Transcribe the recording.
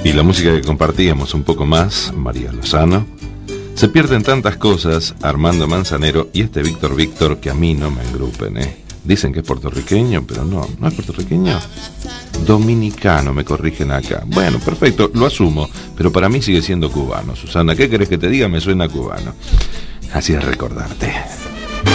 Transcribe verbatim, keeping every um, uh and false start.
Y la música que compartíamos un poco más, María Lozano. Se pierden tantas cosas, Armando Manzanero y este Víctor Víctor que a mí no me engrupen, ¿eh? Dicen que es puertorriqueño, pero no, ¿no es puertorriqueño? Dominicano, me corrigen acá. Bueno, perfecto, lo asumo, pero para mí sigue siendo cubano. Susana, ¿qué querés que te diga? Me suena cubano. Así es recordarte.